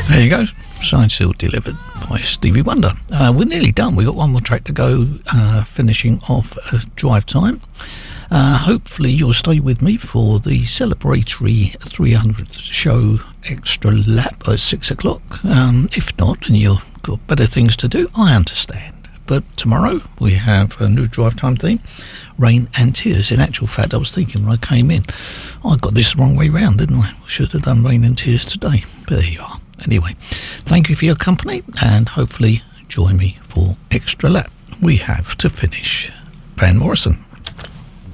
There you go. Signed, sealed, delivered by Stevie Wonder. We're nearly done. We've got one more track to go, finishing off Drive Time. Hopefully you'll stay with me for the celebratory 300th show extra lap at 6 o'clock. If not, and you've got better things to do, I understand. But tomorrow we have a new Drive Time theme, Rain and Tears. In actual fact, I was thinking when I came in, I got this the wrong way round, didn't I? Should have done Rain and Tears today. But there you are. Anyway, thank you for your company, and hopefully join me for Extra Lap. We have to finish Van Morrison.